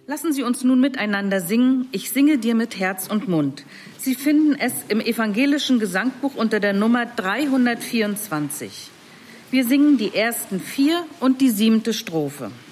Lassen Sie uns nun miteinander singen, Ich singe dir mit Herz und Mund. Sie finden es im evangelischen Gesangbuch unter der Nummer 324. Wir singen die ersten 4 und die 7. Strophe.